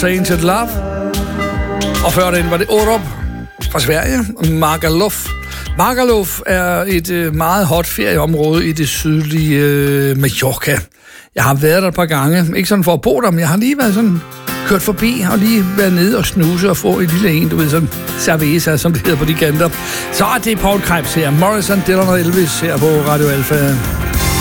Tainted Love. Og før den var det Orup fra Sverige, Magaluf. Magaluf er et meget hot ferieområde i det sydlige Mallorca. Jeg har været der et par gange, ikke sådan for at bo der, men jeg har lige været sådan kørt forbi og lige været nede og snuse og få et lille en, du ved, sådan cerveza, som det hedder på de kanter. Så er det Paul Krebs her, Morrison, Dylan og Elvis her på Radio Alpha.